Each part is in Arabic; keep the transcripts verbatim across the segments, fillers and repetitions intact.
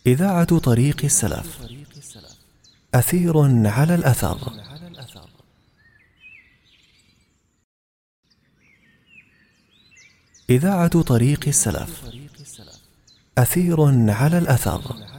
إذاعة طريق السلف، أثير على الأثر. إذاعة طريق السلف، أثير على الأثر.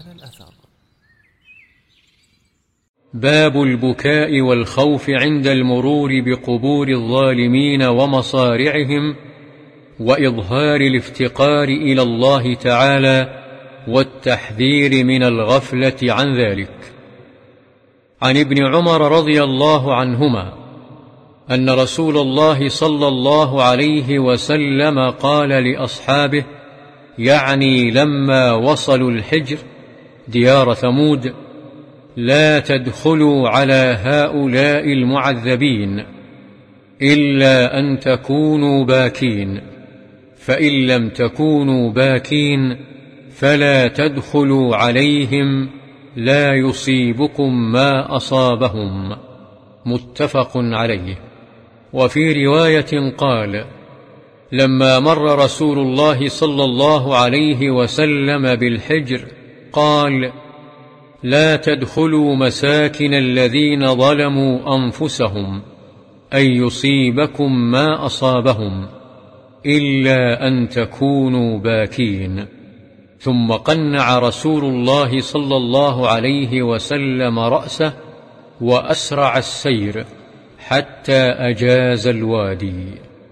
باب البكاء والخوف عند المرور بقبور الظالمين ومصارعهم، وإظهار الافتقار إلى الله تعالى والتحذير من الغفلة عن ذلك. عن ابن عمر رضي الله عنهما أن رسول الله صلى الله عليه وسلم قال لأصحابه، يعني لما وصلوا الحجر ديار ثمود: لا تدخلوا على هؤلاء المعذبين إلا أن تكونوا باكين، فإن لم تكونوا باكين فلا تدخلوا عليهم لا يصيبكم ما أصابهم. متفق عليه. وفي رواية قال: لما مر رسول الله صلى الله عليه وسلم بالحجر قال: لا تدخلوا مساكن الذين ظلموا أنفسهم أن يصيبكم ما أصابهم إلا أن تكونوا باكين. ثم قنع رسول الله صلى الله عليه وسلم رأسه وأسرع السير حتى أجاز الوادي.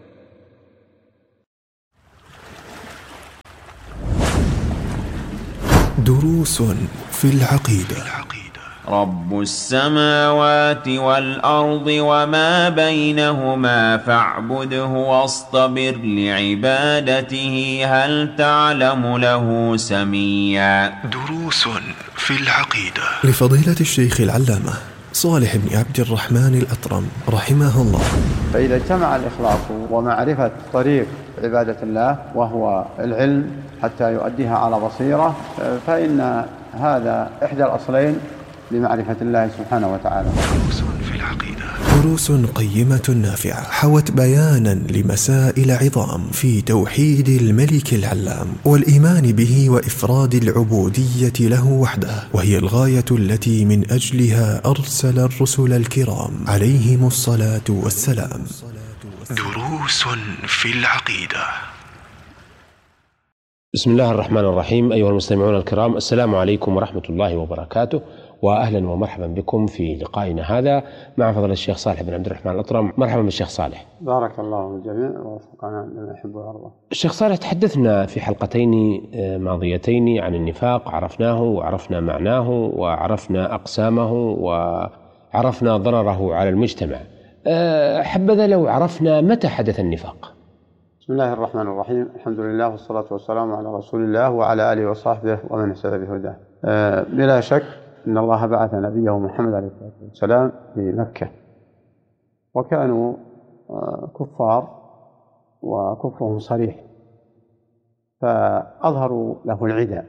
دروس في العقيدة. رب السماوات والأرض وما بينهما فاعبده واصطبر لعبادته هل تعلم له سميا. دروس في العقيدة لفضيلة الشيخ العلامة صالح بن عبد الرحمن الأطرم رحمه الله. فإذا اجتمع الإخلاص ومعرفة طريق عبادة الله وهو العلم حتى يؤديها على بصيرة، فإن هذا إحدى الأصلين لمعرفة الله سبحانه وتعالى. دروس في العقيدة، دروس قيمة نافعة حوت بيانا لمسائل عظام في توحيد الملك العلام والإيمان به وإفراد العبودية له وحده، وهي الغاية التي من أجلها أرسل الرسل الكرام عليهم الصلاة والسلام. دروس في العقيدة. بسم الله الرحمن الرحيم. أيها المستمعون الكرام، السلام عليكم ورحمة الله وبركاته، وأهلا ومرحبا بكم في لقائنا هذا مع فضيلة الشيخ صالح بن عبد الرحمن الأطرم. مرحبا بالشيخ صالح. بارك الله بالجميع ووفقنا لما يحب ويرضى. الشيخ صالح، تحدثنا في حلقتين ماضيتين عن النفاق، عرفناه وعرفنا معناه وعرفنا أقسامه وعرفنا ضرره على المجتمع. حبذا لو عرفنا متى حدث النفاق. بسم الله الرحمن الرحيم، الحمد لله والصلاة والسلام على رسول الله وعلى آله وصحبه ومن اهتدى بهداه. بلا شك إن الله بعث نبيه محمد عليه الصلاة والسلام في مكة، وكانوا كفار وكفرهم صريح، فأظهروا له العداء،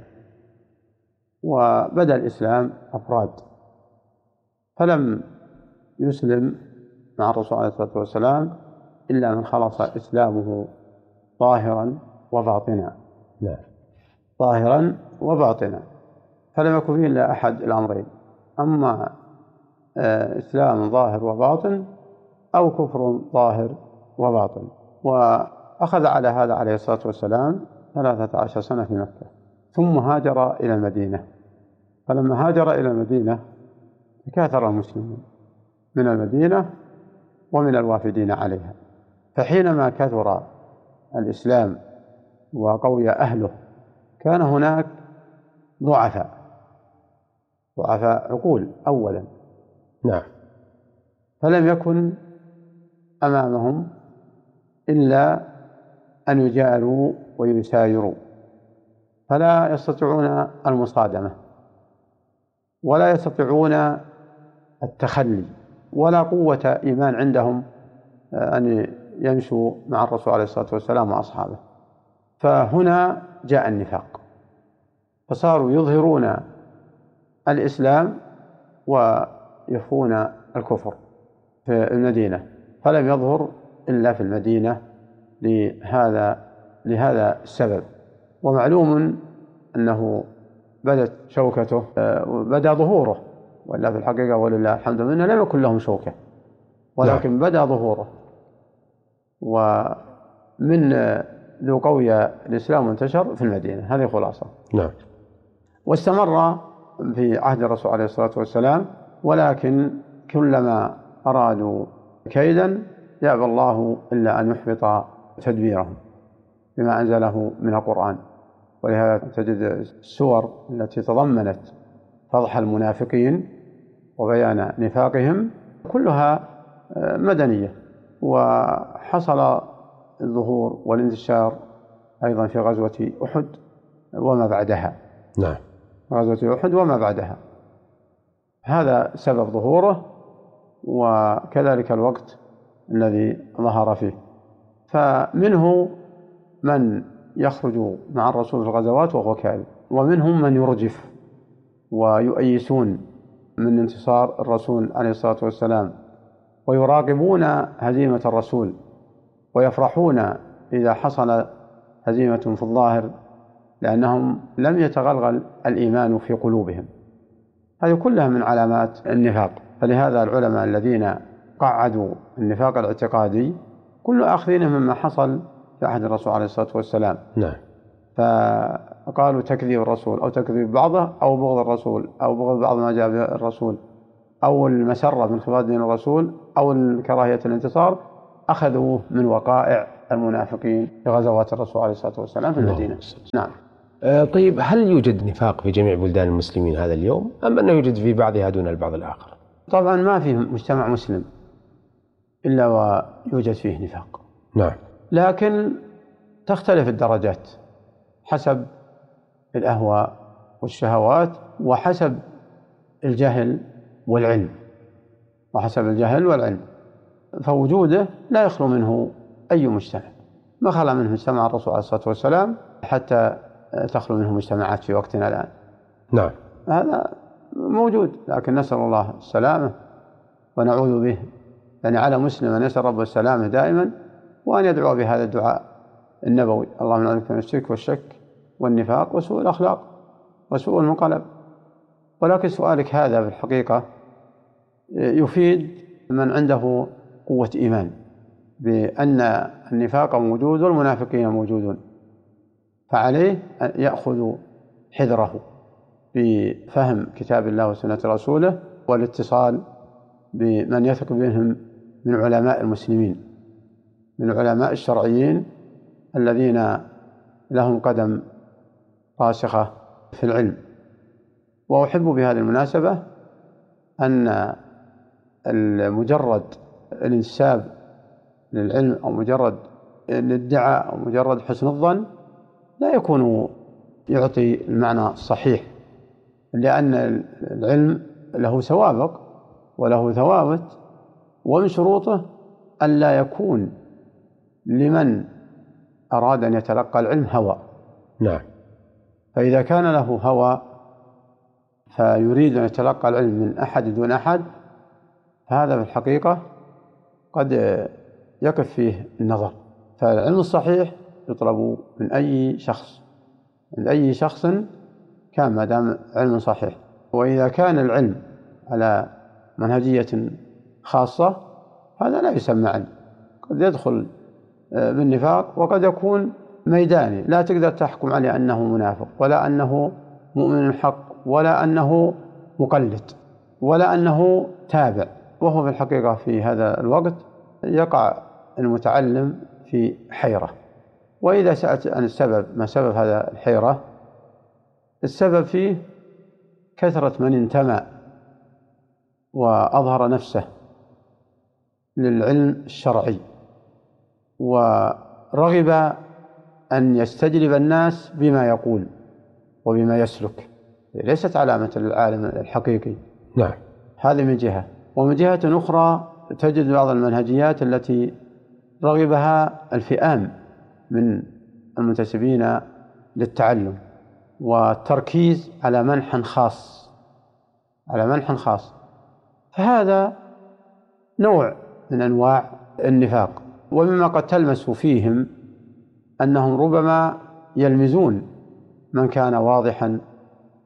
وبدأ الإسلام أفراد، فلم يسلم مع الرسول عليه الصلاة والسلام إلا من خلص إسلامه ظاهرا وباطنا. نعم. ظاهرا وباطنا، فلم يكن فيه إلا أحد الأمرين: أما إسلام ظاهر وباطن أو كفر ظاهر وباطن. وأخذ على هذا عليه الصلاة والسلام ثلاثة عشر سنة في مكة، ثم هاجر إلى المدينة. فلما هاجر إلى المدينة تكاثر المسلمون من المدينة ومن الوافدين عليها، فحينما كثر الإسلام وقوي أهله كان هناك ضعفاء ضعفاء عقول أولا. نعم. فلم يكن أمامهم إلا أن يجاروا ويسايروا، فلا يستطيعون المصادمة ولا يستطيعون التخلي، ولا قوة إيمان عندهم أن يمشوا مع الرسول عليه الصلاة والسلام وأصحابه. فهنا جاء النفاق، فصاروا يظهرون الإسلام ويخفون الكفر في المدينة، فلم يظهر إلا في المدينة لهذا لهذا السبب. ومعلوم أنه بدت شوكته وبدأ ظهوره، ولا في الحقيقة ولله الحمد لله لم يكن لهم شوكة، ولكن بدأ ظهوره. ومن ذو قوية الإسلام انتشر في المدينة، هذه خلاصة. نعم. واستمر في عهد الرسول عليه الصلاة والسلام، ولكن كلما أرادوا كيدا يأبى الله إلا أن يحبط تدبيرهم بما أنزله من القرآن. ولهذا تجد السور التي تضمنت فضح المنافقين وبيان نفاقهم كلها مدنية. وحصل الظهور والانتشار أيضا في غزوة أحد وما بعدها. نعم. غزوة أحد وما بعدها، هذا سبب ظهوره، وكذلك الوقت الذي ظهر فيه. فمنه من يخرج مع الرسول في الغزوات وهو كاذب، ومنهم من يرجف ويؤيسون من انتصار الرسول عليه الصلاة والسلام، ويراقبون هزيمة الرسول، ويفرحون إذا حصل هزيمة في الظاهر، لأنهم لم يتغلغل الإيمان في قلوبهم. هذه كلها من علامات النفاق. فلهذا العلماء الذين قعدوا النفاق الاعتقادي كل أخذين مما حصل في عهد الرسول عليه الصلاة والسلام. نعم. فقالوا تكذيب الرسول أو تكذيب بعضه أو بغض الرسول أو بغض بعض ما جاء به الرسول أو المسرة من خفاض دين الرسول أو الكراهية الانتصار، أخذوه من وقائع المنافقين في غزوات الرسول عليه الصلاة والسلام في المدينة. نعم. طيب، هل يوجد نفاق في جميع بلدان المسلمين هذا اليوم، أم أنه يوجد في بعضها دون البعض الآخر؟ طبعا ما في مجتمع مسلم إلا ويوجد فيه نفاق. نعم. لكن تختلف الدرجات حسب الأهواء والشهوات، وحسب الجهل والعلم، وحسب الجهل والعلم. فوجوده لا يخلو منه أي مجتمع، ما خلا منه مجتمع الرسول عليه الصلاة والسلام حتى تخلو منه مجتمعات في وقتنا الآن. نعم. هذا موجود، لكن نسأل الله السلامة ونعوذ به. يعني على مسلم أن يسأل رب السلامة دائما، وأن يدعو بهذا الدعاء النبوي: اللهم نعوذ بك من الشرك والشك والنفاق وسوء الأخلاق وسوء المنقلب. ولكن سؤالك هذا في الحقيقة يفيد من عنده قوة إيمان بأن النفاق موجود والمنافقين موجودون، فعليه أن يأخذ حذره بفهم كتاب الله وسنة رسوله، والاتصال بمن يثق بهم من علماء المسلمين، من علماء الشرعيين الذين لهم قدم راسخة في العلم. وأحب بهذه المناسبة أن المجرد الانساب للعلم أو مجرد الادعاء أو مجرد حسن الظن لا يكون يعطي المعنى الصحيح، لأن العلم له سوابق وله ثوابت، ومن شروطه ألا يكون لمن أراد أن يتلقى العلم هوى. نعم. فإذا كان له هوى فيريد أن يتلقى العلم من أحد دون أحد، فهذا في الحقيقة قد يقف فيه النظر. فالعلم الصحيح يطلب من أي شخص، من أي شخص كان، ما دام علم صحيح. وإذا كان العلم على منهجية خاصة هذا لا يسمى علم، قد يدخل بالنفاق، وقد يكون ميداني لا تقدر تحكم عليه أنه منافق ولا أنه مؤمن حق ولا أنه مقلد ولا أنه تابع. وهو في الحقيقة في هذا الوقت يقع المتعلم في حيرة. وإذا سألت عن السبب، ما سبب هذا الحيرة؟ السبب فيه كثرة من انتمى وأظهر نفسه للعلم الشرعي ورغب أن يستجلب الناس بما يقول وبما يسلك، ليست علامة للعالم الحقيقي. نعم. هذه من جهة. ومن جهة أخرى تجد بعض المنهجيات التي رغبها الفئام من المنتسبين للتعلم، والتركيز على منح خاص على منح خاص فهذا نوع من أنواع النفاق. ومما قد تلمس فيهم أنهم ربما يلمزون من كان واضحا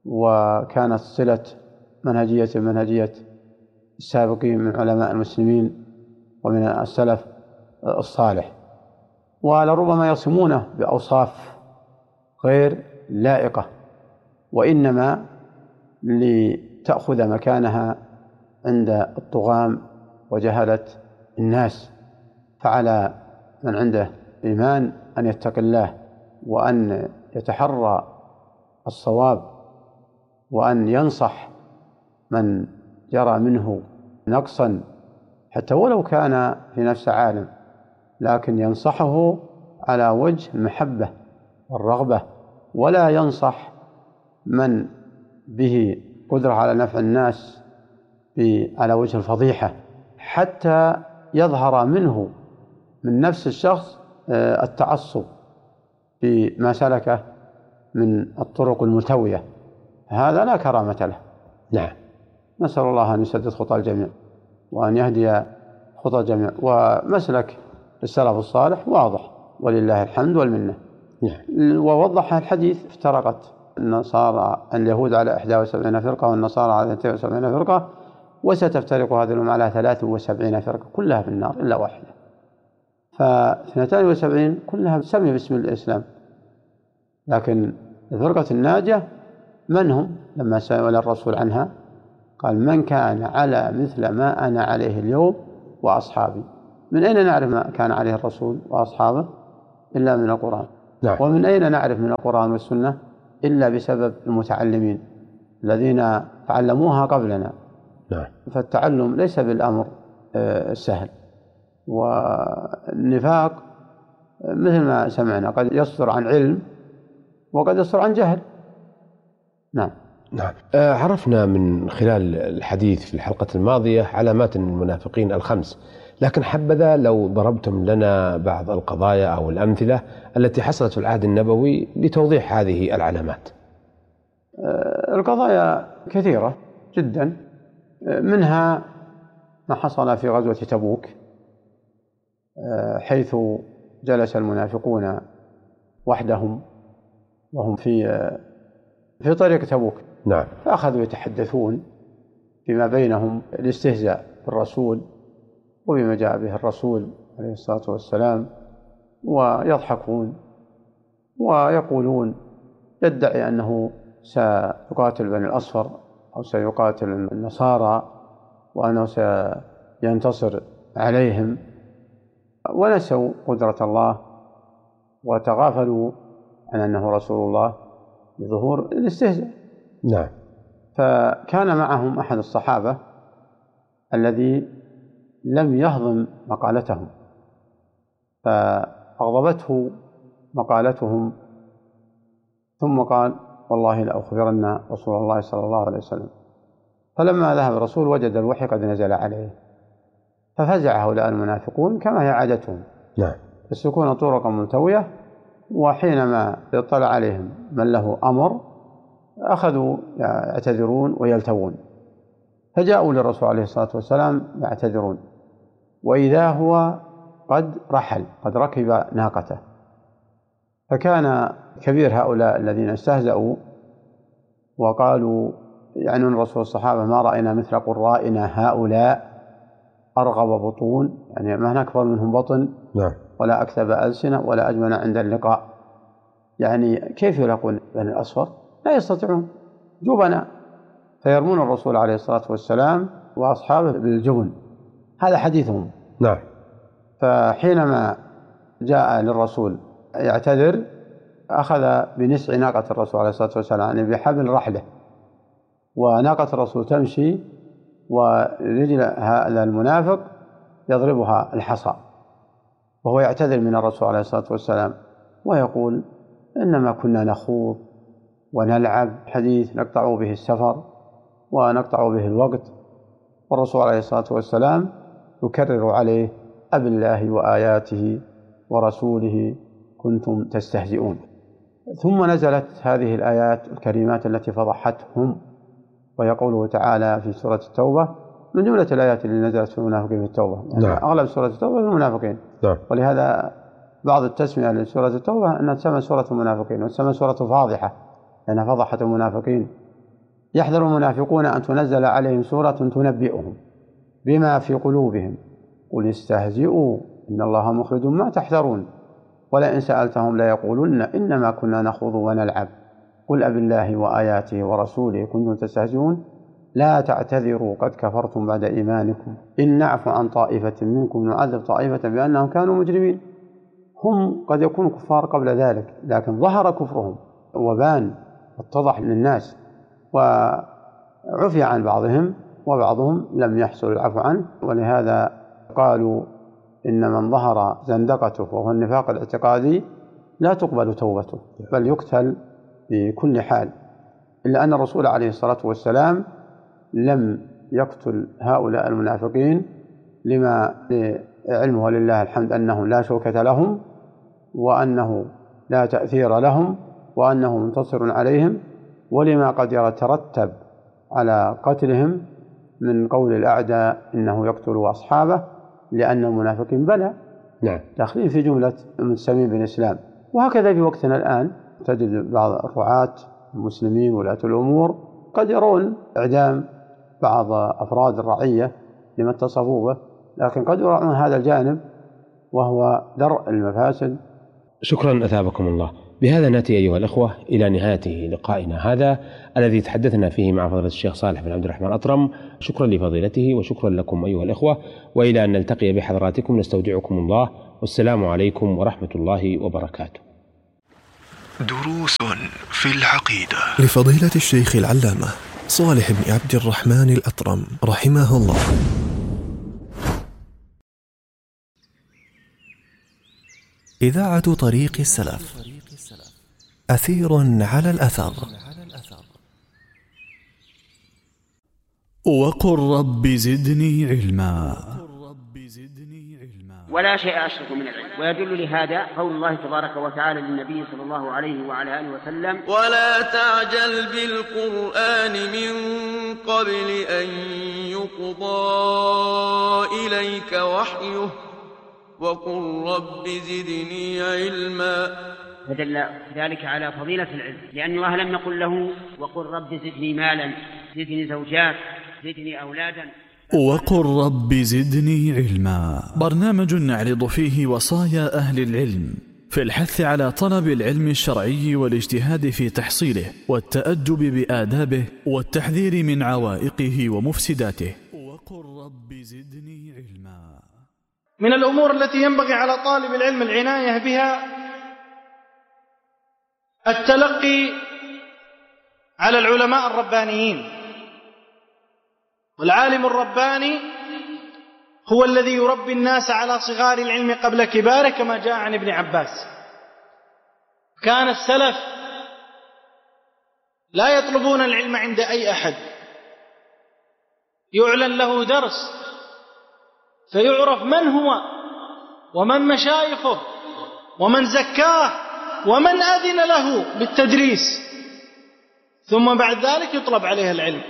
وكانت صلة منهجية منهجية السابقين من علماء المسلمين ومن السلف الصالح، ولربما يصمونه بأوصاف غير لائقة، وإنما لتأخذ مكانها عند الطغام وجهلة الناس. فعلى من عنده إيمان أن يتقي الله وأن يتحرى الصواب وأن ينصح من يرى منه نقصا حتى ولو كان في نفس عالم، لكن ينصحه على وجه المحبة والرغبة، ولا ينصح من به قدرة على نفع الناس على وجه الفضيحة حتى يظهر منه من نفس الشخص التعصب بما سلكه من الطرق الملتوية. هذا لا كرامة له. نعم. نسأل الله أن يسدد خطى الجميع وأن يهدي خطى الجميع. ومسلك السلف الصالح واضح ولله الحمد والمنة. نعم. ووضح الحديث: افترقت النصارى اليهود على إحدى وسبعين فرقة والنصارى على اثنتين وسبعين فرقة، وستفترق هذه الأمة على ثلاث وسبعين فرقة كلها في النار إلا واحدة. فاثنتان وسبعين كلها سمي باسم الإسلام، لكن الفرقة الناجية من هم؟ لما سأل الرسول عنها قال: من كان على مثل ما أنا عليه اليوم وأصحابي. من أين نعرف ما كان عليه الرسول وأصحابه؟ إلا من القرآن. نعم. ومن أين نعرف من القرآن والسنة؟ إلا بسبب المتعلمين الذين تعلموها قبلنا. نعم. فالتعلم ليس بالأمر السهل. والنفاق مثل ما سمعنا قد يصدر عن علم وقد يصدر عن جهل. نعم. نعم. عرفنا من خلال الحديث في الحلقة الماضية علامات المنافقين الخمس، لكن حبذا لو ضربتم لنا بعض القضايا أو الأمثلة التي حصلت في العهد النبوي لتوضيح هذه العلامات. القضايا كثيرة جدا، منها ما حصل في غزوة تبوك، حيث جلس المنافقون وحدهم وهم في في طريق تبوك. نعم. فأخذوا يتحدثون فيما بينهم الاستهزاء بالرسول وبما جاء به الرسول عليه الصلاة والسلام، ويضحكون ويقولون: يدعي أنه سيقاتل بني الأصفر أو سيقاتل النصارى وأنه سينتصر عليهم، ونسوا قدرة الله وتغافلوا عن أنه رسول الله بظهور الاستهزاء. نعم. فكان معهم أحد الصحابة الذي لم يهضم مقالتهم، فأغضبته مقالتهم، ثم قال: والله لأخبرن رسول الله صلى الله عليه وسلم. فلما ذهب الرسول وجد الوحي قد نزل عليه، ففزع هؤلاء المنافقون كما هي عادتهم. نعم. يسلكون طرقا ملتوية، وحينما يطلع عليهم من له أمر أخذوا يعتذرون ويلتوون، فجاءوا للرسول عليه الصلاة والسلام يعتذرون، وإذا هو قد رحل، قد ركب ناقته. فكان كبير هؤلاء الذين استهزأوا وقالوا يعنون الرسول الصحابة: ما رأينا مثل قرائنا هؤلاء أرغب بطون، يعني ما نكبر منهم بطن. نعم. ولا أكثب ألسنة ولا أجمل عند اللقاء. يعني كيف يلاقون بني الأصفر؟ لا يستطيعون، جبنا. فيرمون الرسول عليه الصلاة والسلام وأصحابه بالجبن. هذا حديثهم. نعم. فحينما جاء للرسول يعتذر أخذ بنسع ناقة الرسول عليه الصلاة والسلام، يعني بحبل رحله، وناقة الرسول تمشي ورجل هذا المنافق يضربها الحصى، وهو يعتذر من الرسول عليه الصلاة والسلام ويقول: إنما كنا نخوض ونلعب، حديث نقطع به السفر ونقطع به الوقت. والرسول عليه الصلاة والسلام يكرر عليه: أب الله وآياته ورسوله كنتم تستهزئون. ثم نزلت هذه الآيات الكريمات التي فضحتهم، وهي قوله تعالى في سورة التوبة، من جملة الآيات اللي نزلت في المنافقين في التوبة، يعني نعم. أغلب سورة التوبة في المنافقين. نعم. ولهذا بعض التسمية لسورة التوبة أنها تسمى سورة المنافقين، وتسمى سورة فاضحة لأنها فضحت المنافقين يحذر المنافقون أن تنزل عليهم سورة تنبئهم بما في قلوبهم قل استهزئوا إن الله مخرج ما تحذرون ولئن سألتهم ليقولن إنما كنا نخوض ونلعب قل أبالله وآياته ورسوله كنتم تستهزئون لا تعتذروا قد كفرتم بعد إيمانكم إن نعفو عن طائفة منكم نعذب طائفة بأنهم كانوا مجرمين. هم قد يكونوا كفار قبل ذلك لكن ظهر كفرهم وبان واتضح للناس وعفي عن بعضهم وبعضهم لم يحصل العفو عنه، ولهذا قالوا إن من ظهر زندقته وهو النفاق الاعتقادي لا تقبل توبته بل يقتل بكل حال، إلا أن الرسول عليه الصلاة والسلام لم يقتل هؤلاء المنافقين لما علمه ولله الحمد أنه لا شوكة لهم وأنه لا تأثير لهم وأنه منتصر عليهم، ولما قد يترتب على قتلهم من قول الأعداء إنه يقتل أصحابه، لأن المنافقين بلى نعم داخلين في جملة منتسبين بالإسلام. وهكذا في وقتنا الآن تجد بعض الرعاة المسلمين ولاة الأمور قد يرون إعدام بعض أفراد الرعية لما اتصفوا به، لكن قد يراعون هذا الجانب وهو درء المفاسد. شكرا أثابكم الله. بهذا نأتي أيها الأخوة إلى نهاية لقائنا هذا الذي تحدثنا فيه مع فضيلة الشيخ صالح بن عبد الرحمن أطرم. شكرا لفضيلته وشكرا لكم أيها الأخوة، وإلى أن نلتقي بحضراتكم نستودعكم الله، والسلام عليكم ورحمة الله وبركاته. دروس في العقيدة لفضيلة الشيخ العلامة صالح بن عبد الرحمن الأطرم رحمه الله. إذاعة طريق السلف، أثير على الأثر. وقل رب زدني علما. ولا شيء أشرك من العلم. ويدل لهذا قول الله تبارك وتعالى للنبي صلى الله عليه وعلى آله وسلم: ولا تعجل بالقرآن من قبل أن يقضى إليك وحيه وقل رب زدني علما. فدل ذلك على فضيلة العلم، لأن الله لم يقل له وقل رب زدني مالا، زدني زوجات، زدني أولادا. وقل رب زدني علما، برنامج نعرض فيه وصايا أهل العلم في الحث على طلب العلم الشرعي والاجتهاد في تحصيله والتأدب بآدابه والتحذير من عوائقه ومفسداته. وقل رب زدني علما. من الأمور التي ينبغي على طالب العلم العناية بها التلقي على العلماء الربانيين. والعالم الرباني هو الذي يربي الناس على صغار العلم قبل كباره، كما جاء عن ابن عباس. كان السلف لا يطلبون العلم عند أي أحد، يعلن له درس فيعرف من هو ومن مشايخه ومن زكاه ومن أذن له بالتدريس، ثم بعد ذلك يطلب عليه العلم.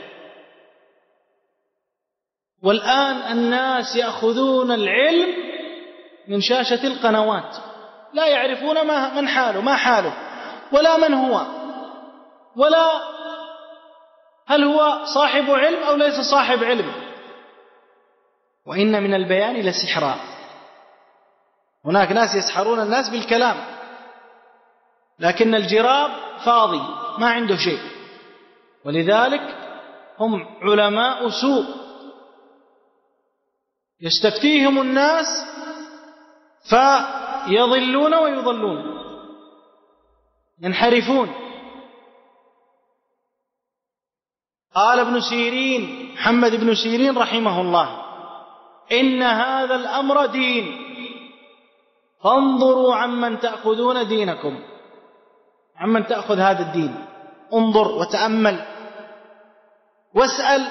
والآن الناس يأخذون العلم من شاشة القنوات، لا يعرفون ما من حاله ما حاله ولا من هو، ولا هل هو صاحب علم أو ليس صاحب علم. وإن من البيان لسحرا. هناك ناس يسحرون الناس بالكلام، لكن الجراب فاضي ما عنده شيء، ولذلك هم علماء سوء يستفتيهم الناس فيضلون ويضلون، ينحرفون. قال ابن سيرين، محمد بن سيرين رحمه الله: إن هذا الأمر دين فانظروا عمن تأخذون دينكم. عمن تأخذ هذا الدين، انظر وتأمل واسأل،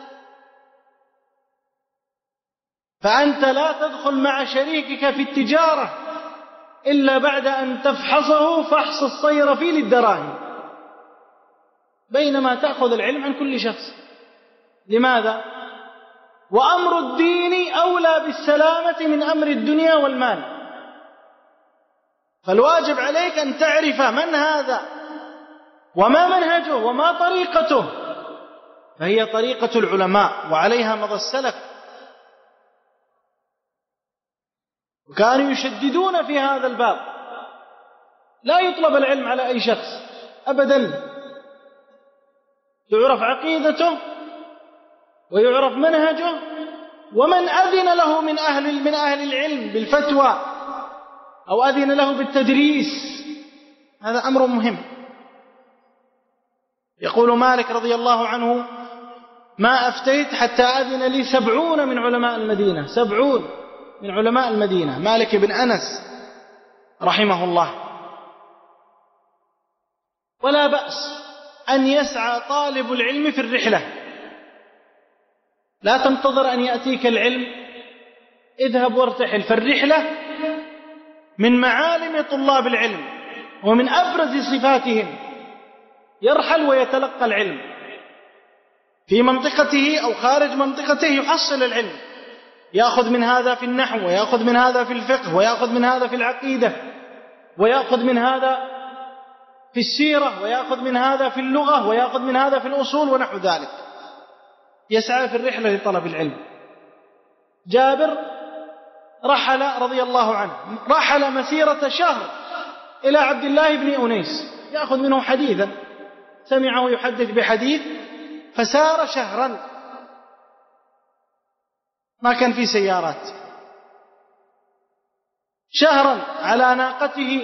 فأنت لا تدخل مع شريكك في التجارة إلا بعد أن تفحصه فحص الصيرفي للدراهم، بينما تأخذ العلم عن كل شخص. لماذا؟ وأمر الدين أولى بالسلامة من أمر الدنيا والمال. فالواجب عليك أن تعرف من هذا وما منهجه وما طريقته فهي طريقة العلماء وعليها مضى السلف، وكانوا يشددون في هذا الباب. لا يطلب العلم على أي شخص أبدا، تعرف عقيدته ويعرف منهجه، ومن أذن له من أهل من أهل العلم بالفتوى أو أذن له بالتدريس، هذا أمر مهم. يقول مالك رضي الله عنه: ما أفتيت حتى أذن لي سبعون من علماء المدينة، سبعون من علماء المدينة، مالك بن أنس رحمه الله. ولا بأس أن يسعى طالب العلم في الرحلة، لا تنتظر أن يأتيك العلم، اذهب وارتحل. فالرحلة من معالم طلاب العلم ومن أبرز صفاتهم، يرحل ويتلقى العلم في منطقته أو خارج منطقته، يحصل العلم، يأخذ من هذا في النحو، ويأخذ من هذا في الفقه، ويأخذ من هذا في العقيدة، ويأخذ من هذا في السيرة، ويأخذ من هذا في اللغة، ويأخذ من هذا في الأصول ونحو ذلك. يسعى في الرحلة لطلب العلم. جابر رحل رضي الله عنه، رحل مسيرة شهر إلى عبد الله بن أنيس يأخذ منه حديثا، سمعه يحدث بحديث، فسار شهرا، ما كان في سيارات، شهرا على ناقته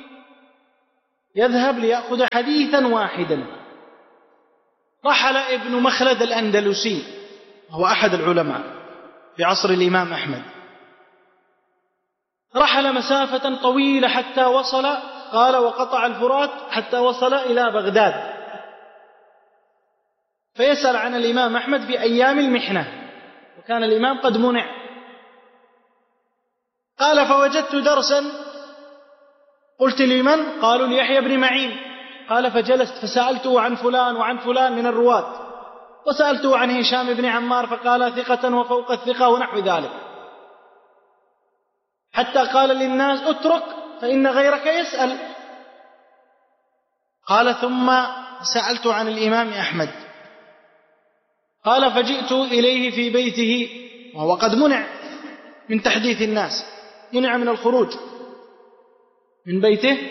يذهب ليأخذ حديثا واحدا. رحل ابن مخلد الأندلسي، هو أحد العلماء في عصر الإمام أحمد، رحل مسافة طويلة حتى وصل، قال وقطع الفرات حتى وصل إلى بغداد، فيسأل عن الإمام أحمد في أيام المحنة، وكان الإمام قد منع. قال فوجدت درسا، قلت لمن؟ قالوا ليحيى بن معين. قال فجلست فسألته عن فلان وعن فلان من الرواة، وسألته عن هشام بن عمار فقال ثقة وفوق الثقة ونحو ذلك، حتى قال للناس اترك فإن غيرك يسأل. قال ثم سألت عن الإمام أحمد، قال فجئت إليه في بيته وهو قد منع من تحديث الناس، منع من الخروج من بيته،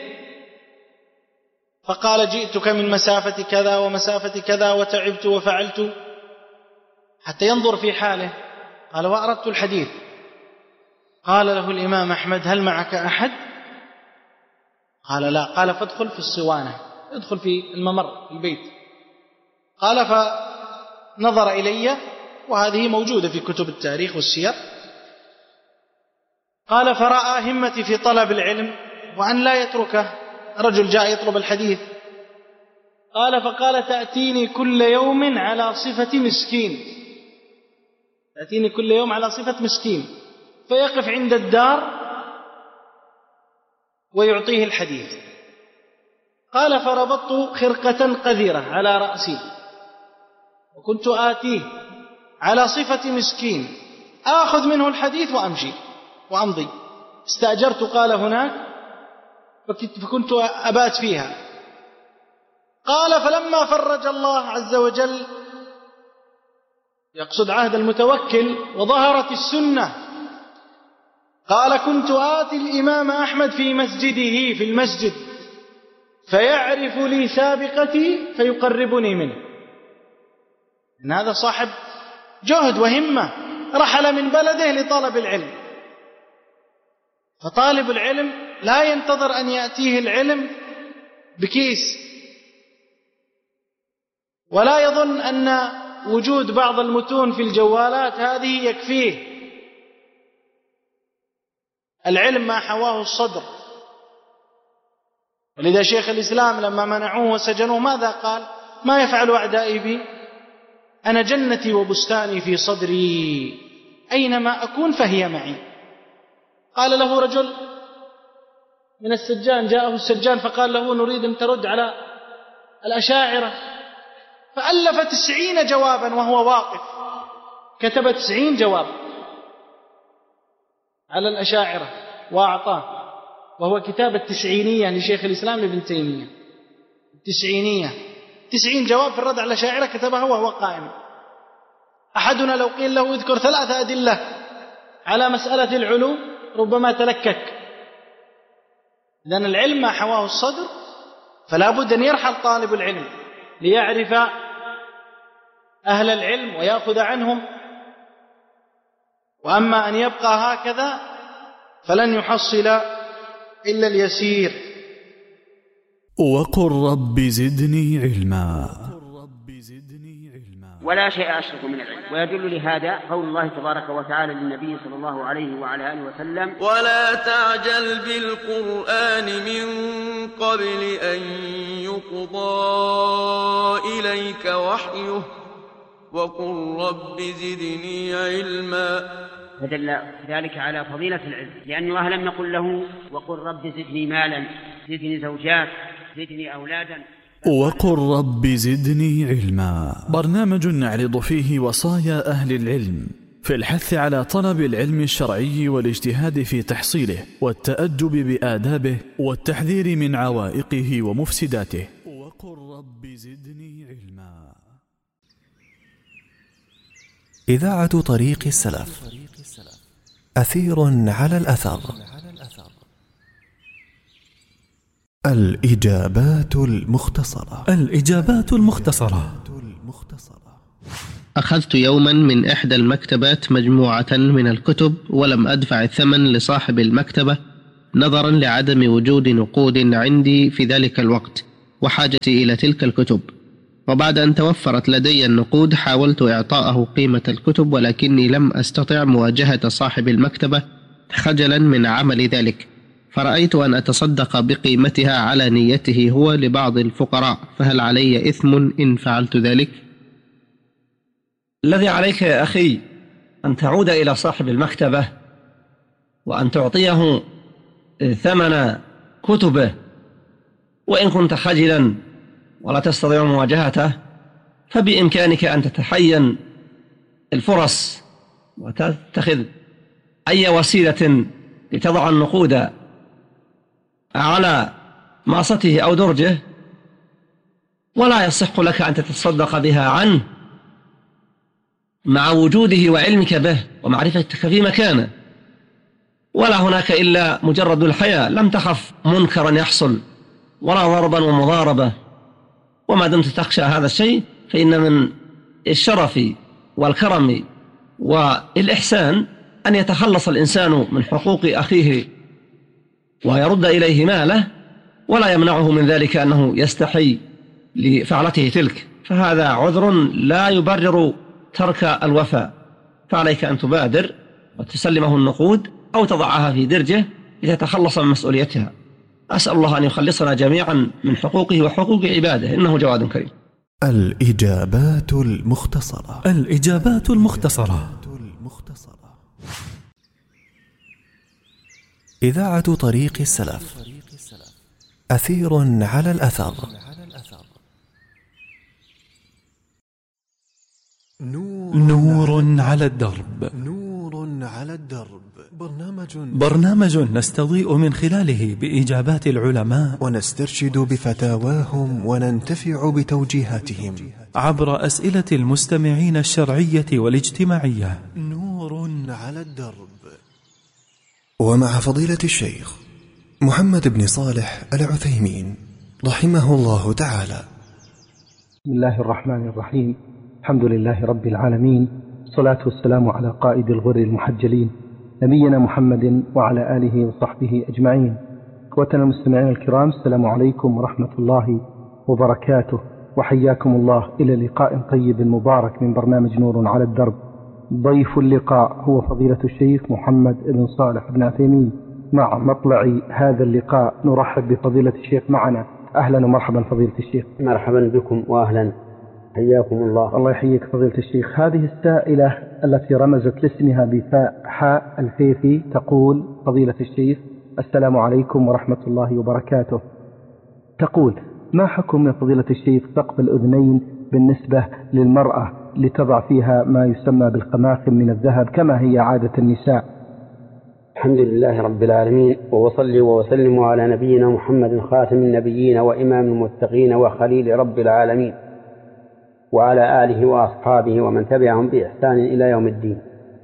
فقال جئتك من مسافة كذا ومسافة كذا وتعبت وفعلت، حتى ينظر في حاله. قال وأردت الحديث. قال له الإمام أحمد هل معك أحد؟ قال لا. قال فادخل في الصوانة، ادخل في الممر في البيت. قال فنظر إلي، وهذه موجودة في كتب التاريخ والسير. قال فرأى همتي في طلب العلم وأن لا يتركه، رجل جاء يطلب الحديث. قال فقال تأتيني كل يوم على صفة مسكين، تأتيني كل يوم على صفة مسكين، فيقف عند الدار ويعطيه الحديث. قال فربطت خرقة قذرة على رأسي، وكنت آتيه على صفة مسكين، آخذ منه الحديث وأمشي وأمضي. استأجرت قال هناك فكنت أبات فيها. قال فلما فرج الله عز وجل، يقصد عهد المتوكل، وظهرت السنة، قال كنت آتي الإمام أحمد في مسجده في المسجد فيعرف لي سابقتي فيقربني منه. إن هذا صاحب جهد وهمة، رحل من بلده لطلب العلم. فطالب العلم لا ينتظر أن يأتيه العلم بكيس، ولا يظن أن وجود بعض المتون في الجوالات هذه يكفيه. العلم ما حواه الصدر. ولذا شيخ الإسلام لما منعوه وسجنوه ماذا قال؟ ما يفعل أعدائي بي؟ أنا جنتي وبستاني في صدري، أينما أكون فهي معي. قال له رجل من السجان، جاءه السجان فقال له نريد أن ترد على الأشاعرة، فألف تسعين جوابا وهو واقف، كتب تسعين جواب على الأشاعرة وأعطاه، وهو كتاب التسعينية لشيخ الإسلام ابن تيمية، التسعينية تسعين جواب في الرد على الأشاعرة كتبها وهو قائم. أحدنا لو قيل له اذكر ثلاثة أدلة على مسألة العلو ربما تلكك. لأن العلم ما حواه الصدر، فلا بد أن يرحل طالب العلم ليعرف أهل العلم ويأخذ عنهم، وأما أن يبقى هكذا فلن يحصل إلا اليسير. وقل رب زدني علما. ولا شيء أشرك من العلم. ويدل لهذا قول الله تبارك وتعالى للنبي صلى الله عليه وعلى آله وسلم: ولا تعجل بالقرآن من قبل أن يقضى إليك وحيه وقل رب زدني علما. فدل ذلك على فضيلة العلم، لأن الله لم يقل له وقل رب زدني مالا، زدني زوجات، زدني أولادا. وقل رب زدني علما، برنامج نعرض فيه وصايا أهل العلم في الحث على طلب العلم الشرعي والاجتهاد في تحصيله والتأدب بآدابه والتحذير من عوائقه ومفسداته. وقل رب زدني علما. إذاعة طريق السلف، أثير على الأثر. الإجابات المختصرة. الإجابات المختصرة. أخذت يوما من إحدى المكتبات مجموعة من الكتب ولم أدفع الثمن لصاحب المكتبة نظرا لعدم وجود نقود عندي في ذلك الوقت وحاجتي إلى تلك الكتب، وبعد أن توفرت لدي النقود حاولت إعطاءه قيمة الكتب ولكني لم أستطع مواجهة صاحب المكتبة خجلا من عمل ذلك، فرأيت أن أتصدق بقيمتها على نيته هو لبعض الفقراء، فهل علي إثم إن فعلت ذلك؟ الذي عليك يا أخي أن تعود إلى صاحب المكتبة وأن تعطيه ثمن كتبه، وإن كنت خجلا ولا تستطيع مواجهته فبإمكانك أن تتحين الفرص وتتخذ أي وسيلة لتضع النقود على ماصته أو درجه، ولا يصح لك أن تتصدق بها عنه مع وجوده وعلمك به ومعرفتك في مكانه، ولا هناك إلا مجرد الحياة، لم تخف منكرا يحصل ولا ضربا ومضاربة، وما دمت تخشى هذا الشيء فإن من الشرف والكرم والإحسان أن يتخلص الإنسان من حقوق أخيه ويرد إليه ماله، ولا يمنعه من ذلك أنه يستحي لفعلته تلك، فهذا عذر لا يبرر ترك الوفاء، فعليك أن تبادر وتسلمه النقود أو تضعها في درجه لتتخلص من مسؤوليتها. أسأل الله أن يخلصنا جميعا من حقوقه وحقوق عباده، إنه جواد كريم. الإجابات المختصرة. الإجابات المختصرة. إذاعة طريق السلف، أثير على الأثر. نور على الدرب. نور على الدرب. برنامج برنامج نستضيء من خلاله بإجابات العلماء ونسترشد بفتاواهم وننتفع بتوجيهاتهم عبر أسئلة المستمعين الشرعية والاجتماعية. نور على الدرب، ومع فضيلة الشيخ محمد بن صالح العثيمين رحمه الله تعالى. بسم الله الرحمن الرحيم. الحمد لله رب العالمين، الصلاة والسلام على قائد الغر المحجلين نبينا محمد وعلى آله وصحبه أجمعين. إخوتنا المستمعين الكرام، السلام عليكم ورحمة الله وبركاته، وحياكم الله إلى لقاء طيب مبارك من برنامج نور على الدرب. ضيف اللقاء هو فضيلة الشيخ محمد بن صالح بن عثيمين. مع مطلع هذا اللقاء نرحب بفضيلة الشيخ معنا. أهلا ومرحبا فضيلة الشيخ. مرحبا بكم وأهلا، حياكم الله. الله يحييك فضيلة الشيخ. هذه السائلة التي رمزت لاسمها بفاء حاء الفيفي تقول: فضيلة الشيخ السلام عليكم ورحمة الله وبركاته. تقول: ما حكم يا فضيلة الشيخ ثقب الأذنين بالنسبة للمرأة لتضع فيها ما يسمى بالقماخم من الذهب كما هي عادة النساء؟ الحمد لله رب العالمين، وأصلي وأسلم على نبينا محمد خاتم النبيين وإمام المتقين وخليل رب العالمين، وعلى آله وأصحابه ومن تبعهم بإحسان إلى يوم الدين.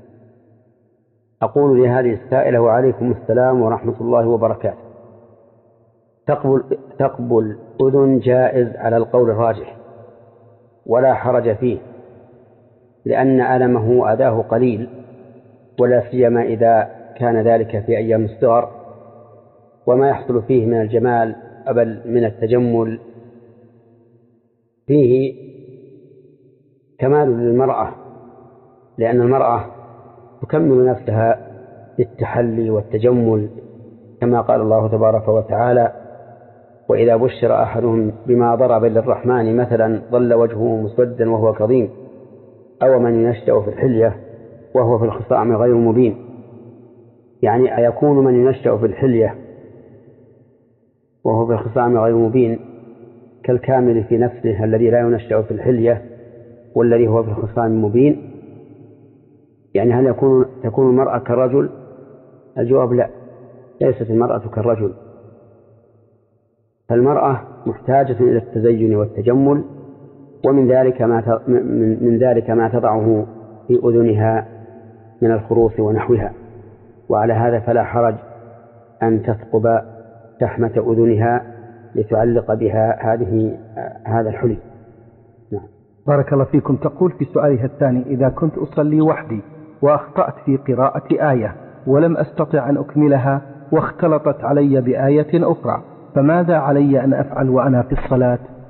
أقول لهذه السائلة: وعليكم السلام ورحمة الله وبركاته. تقبل, تقبل أذن جائز على القول الراجح ولا حرج فيه، لأن ألمه أداه قليل، ولا سيما إذا كان ذلك في أيام الصغر، وما يحصل فيه من الجمال بل من التجمل فيه كمال للمرأة، لأن المرأة تكمل نفسها بالتحلي والتجمل، كما قال الله تبارك وتعالى: وإذا بشر أحدهم بما ضرب للرحمن مثلا ظل وجهه مسودا وهو كظيم أو من ينشأ في الحلية وهو في الخصام غير مبين. يعني أيكون من ينشأ في الحلية وهو في الخصام غير مبين كالكامل في نفسه الذي لا ينشأ في الحلية والذي هو في الخصام مبين؟ يعني هل يكون تكون المرأة كالرجل؟ الجواب لا، ليست المرأة كالرجل، فالمرأة محتاجة إلى التزين والتجمل، ومن ذلك ما من ذلك ما تضعه في أذنها من الخروص ونحوها، وعلى هذا فلا حرج أن تثقب شحمة أذنها لتعلق بها هذه هذا الحلي. نعم. بارك الله فيكم. تقول في سؤالها الثاني: إذا كنت أصلي وحدي وأخطأت في قراءة آية ولم أستطع أن أكملها واختلطت علي بآية أخرى، فماذا علي أن أفعل وأنا في الصلاة؟